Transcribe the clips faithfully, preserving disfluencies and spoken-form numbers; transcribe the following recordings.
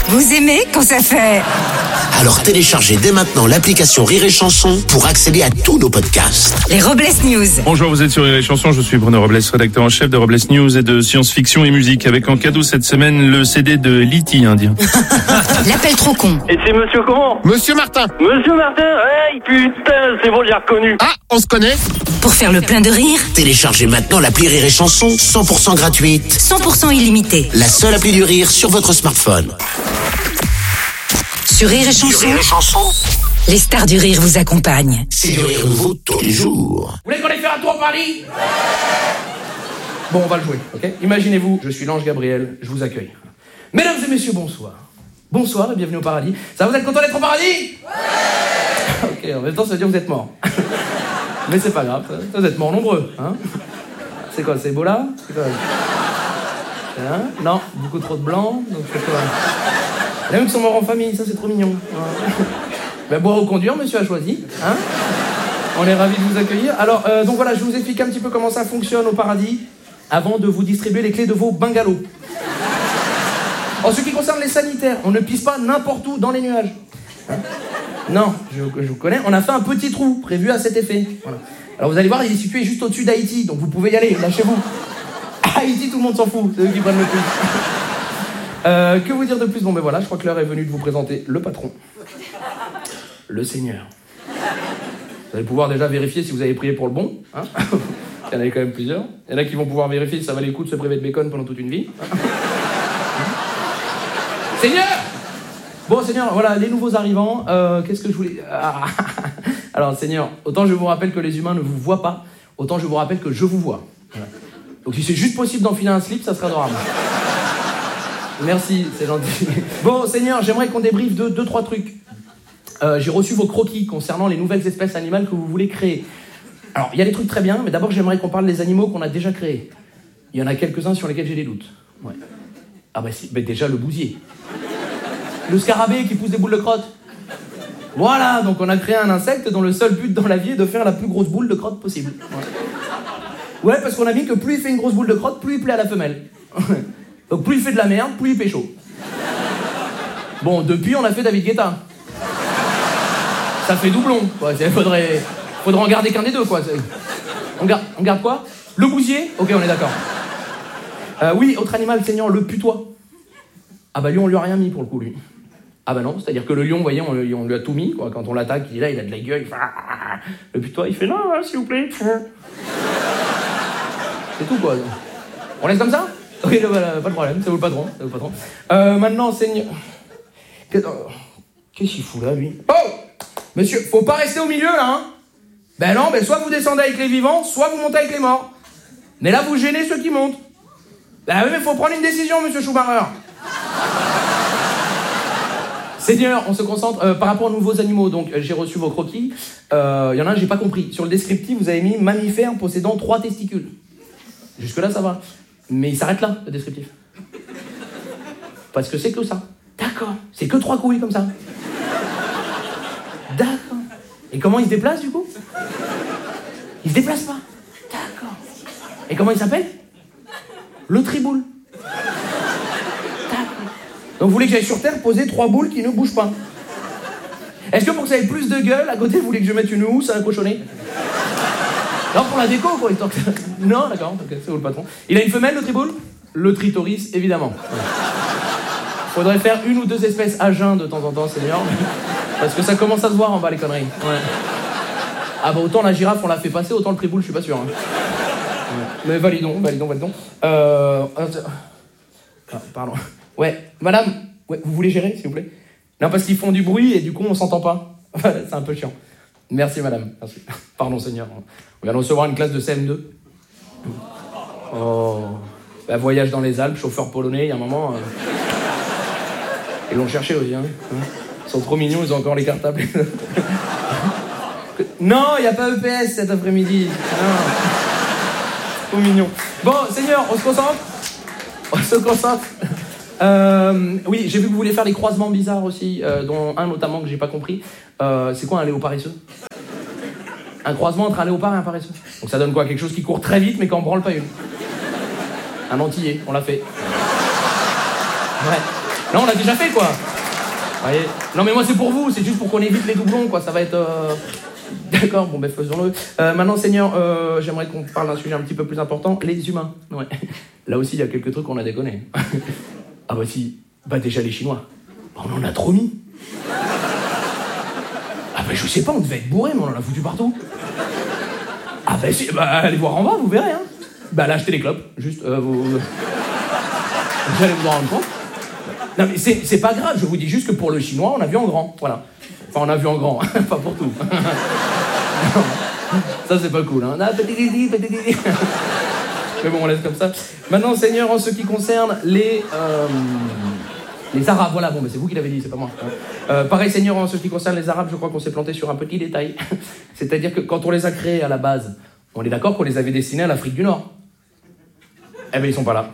Vous aimez quand ça fait... Alors téléchargez dès maintenant l'application Rire et Chanson pour accéder à tous nos podcasts. Les Robles News. Bonjour, vous êtes sur Rire et Chanson, je suis Bruno Robles, rédacteur en chef de Robles News et de science-fiction et musique, avec en cadeau cette semaine le C D de Liti indien. L'appel trop con. Et c'est monsieur comment? Monsieur Martin. Monsieur Martin, hey putain, c'est bon, j'ai reconnu. Ah, on se connaît? Pour faire le plein de rire, Téléchargez maintenant l'appli Rire et Chanson, cent pour cent gratuite. cent pour cent illimité. La seule appli du rire sur votre smartphone. Sur Rire et Chanson, Rire et Chanson, les stars du rire vous accompagnent. c'est du rire nouveau tous les jours. Vous voulez qu'on aille faire un tour à Paris? Bon, on va le jouer, ok? Imaginez-vous, je suis l'ange Gabriel, je vous accueille. Mesdames et messieurs, bonsoir. Bonsoir et bienvenue au paradis. Ça, vous êtes content d'être au paradis? Ouais. Ok, en même temps, ça veut dire que vous êtes morts. Mais c'est pas grave, vous êtes morts nombreux, hein? C'est quoi, c'est Ebola? C'est quoi? Hein? Non, beaucoup trop de blanc, donc c'est quoi? Il y en a qui sont morts en famille, ça c'est trop mignon. Ouais. Ben, boire ou conduire, monsieur a choisi, hein? On est ravis de vous accueillir. Alors, euh, donc voilà, je vous explique un petit peu comment ça fonctionne au paradis avant de vous distribuer les clés de vos bungalows. En ce qui concerne les sanitaires, on ne pisse pas n'importe où dans les nuages. Hein? Non, je, je vous connais. On a fait un petit trou prévu à cet effet. Voilà. Alors vous allez voir, il est situé juste au-dessus d'Haïti, donc vous pouvez y aller, lâchez-vous. Haïti, tout le monde s'en fout, c'est eux qui prennent le plus. Euh, que vous dire de plus? Bon ben voilà, je crois que l'heure est venue de vous présenter le patron. Le Seigneur. Vous allez pouvoir déjà vérifier si vous avez prié pour le bon. Hein? Il y en a quand même plusieurs. Il y en a qui vont pouvoir vérifier si ça valait le coup de se priver de bacon pendant toute une vie. Hein? Seigneur! Bon, Seigneur, voilà, les nouveaux arrivants. Euh, qu'est-ce que je voulais... Ah. Alors, Seigneur, autant je vous rappelle que les humains ne vous voient pas, autant je vous rappelle que je vous vois. Voilà. Donc si c'est juste possible d'enfiler un slip, ça serait adorable. Merci, c'est gentil. Bon, Seigneur, j'aimerais qu'on débriefe deux, deux, trois trucs. Euh, j'ai reçu vos croquis concernant les nouvelles espèces animales que vous voulez créer. Alors, il y a des trucs très bien, mais d'abord, j'aimerais qu'on parle des animaux qu'on a déjà créés. Il y en a quelques-uns sur lesquels j'ai des doutes. Ouais. Ah bah, si, bah déjà, le bousier. Le scarabée qui pousse des boules de crotte. Voilà, donc on a créé un insecte dont le seul but dans la vie est de faire la plus grosse boule de crotte possible. Ouais, ouais, parce qu'on a mis que plus il fait une grosse boule de crotte, plus il plaît à la femelle. Donc plus il fait de la merde, plus il pécho. Bon, depuis, on a fait David Guetta. Ça fait doublon, quoi. Il faudrait, faudrait en garder qu'un des deux, quoi. On garde, on garde quoi? Le bousier? Ok, on est d'accord. Euh, oui, autre animal, Seigneur, le putois. Ah bah lui, on lui a rien mis pour le coup, lui. Ah bah non, c'est-à-dire que le lion, vous voyez, on, on lui a tout mis, quoi. Quand on l'attaque, il est là, il a de la gueule, il fait... Le putois, il fait non, s'il vous plaît. C'est tout, quoi. On laisse comme ça? Oui, voilà, pas de problème, c'est vous le patron, c'est vous le patron. Euh, maintenant, Seigneur... Qu'est-ce qu'il fout là, lui? Oh! Monsieur, faut pas rester au milieu, là, hein? Ben non, ben soit vous descendez avec les vivants, soit vous montez avec les morts. Mais là, vous gênez ceux qui montent. Ben oui, mais faut prendre une décision, monsieur Schumacher. Seigneur, on se concentre euh, par rapport aux nouveaux animaux. Donc, euh, j'ai reçu vos croquis. Il euh, y en a un, j'ai pas compris. Sur le descriptif, vous avez mis mammifère possédant trois testicules. Jusque-là, ça va. Mais il s'arrête là, le descriptif. Parce que c'est que ça. D'accord. C'est que trois couilles comme ça. D'accord. Et comment il se déplace, du coup? Il se déplace pas. D'accord. Et comment il s'appelle? Le triboule. D'accord. Donc vous voulez que j'aille sur Terre poser trois boules qui ne bougent pas? Est-ce que pour que ça ait plus de gueule, à côté, vous voulez que je mette une housse à un cochonnet? Non, pour la déco, quoi. Histoire que... Non, d'accord, ok, c'est vous le patron. Il a une femelle, le triboule? Le tritoris, évidemment. Faudrait faire une ou deux espèces à jeun de temps en temps, Seigneur. Parce que ça commence à se voir en bas, les conneries. Ouais. Ah bah autant la girafe, on l'a fait passer, autant le triboule, je suis pas sûr. Hein. Ouais. Mais validons, validons, validons. Euh... Ah, pardon. Ouais, madame, ouais, vous voulez gérer, s'il vous plaît? Non, parce qu'ils font du bruit et du coup, on s'entend pas. C'est un peu chiant. Merci, madame. Merci. Pardon, Seigneur. On vient de recevoir une classe de C M deux. Oh... Bah, voyage dans les Alpes, chauffeur polonais, il y a un moment... Euh... Ils l'ont cherché aussi, hein. Ils sont trop mignons, ils ont encore les cartables. Non, il n'y a pas E P S cet après-midi. Non. Trop mignon. Bon, Seigneur, on se concentre? On se concentre. Euh, oui, j'ai vu que vous vouliez faire les croisements bizarres aussi, euh, dont un notamment que j'ai pas compris. Euh, c'est quoi un léopard paresseux? Un croisement entre un léopard et un paresseux. Donc ça donne quoi? Quelque chose qui court très vite mais qui en branle pas une. Un antillais, on l'a fait. Ouais. Non, on l'a déjà fait, quoi. Voyez. Non, mais moi, c'est pour vous. C'est juste pour qu'on évite les doublons, quoi. Ça va être... Euh... D'accord, bon, ben faisons-le. Euh, maintenant, Seigneur, euh, j'aimerais qu'on parle d'un sujet un petit peu plus important. Les humains. Ouais. Là aussi, il y a quelques trucs qu'on a déconné. Ah bah si. Bah déjà, les Chinois. Bah, on en a trop mis. Ah bah je sais pas, on devait être bourré, mais on en a foutu partout. Ah bah si, bah allez voir en bas, vous verrez, hein. Bah là, achetez les clopes. Juste, euh, vous... vous allez vous en rendre compte. Non mais c'est, c'est pas grave, je vous dis juste que pour le chinois, on a vu en grand, voilà. Enfin, on a vu en grand, pas pour tout. Ça, c'est pas cool, hein. Ah, petit, petit, petit, petit. Mais bon, on laisse comme ça. Maintenant, Seigneur, en ce qui concerne les... Euh, les Arabes, voilà, bon, mais c'est vous qui l'avez dit, c'est pas moi. Euh, pareil, Seigneur, en ce qui concerne les Arabes, je crois qu'on s'est planté sur un petit détail. C'est-à-dire que quand on les a créés à la base, on est d'accord qu'on les avait destinés à l'Afrique du Nord. Eh ben, ils sont pas là.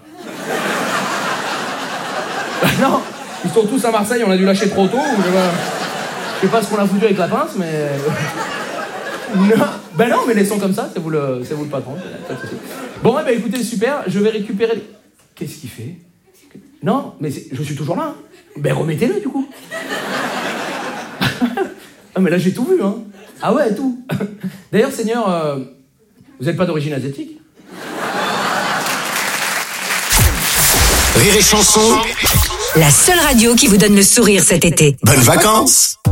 Non, ils sont tous à Marseille, on a dû lâcher trop tôt, ou je sais pas, je sais pas ce qu'on a foutu avec la pince, mais... Non, ben non, mais laissons comme ça, c'est vous le, c'est vous le patron. Bon, eh ben écoutez, super, je vais récupérer... Les... Qu'est-ce qu'il fait? Non, mais c'est... je suis toujours là. Hein. Ben remettez-le, du coup. Ah, mais là, j'ai tout vu, hein. Ah ouais, tout. D'ailleurs, Seigneur, euh, vous n'êtes pas d'origine asiatique? Rire et Chanson, La seule radio qui vous donne le sourire cet été. bonnes vacances.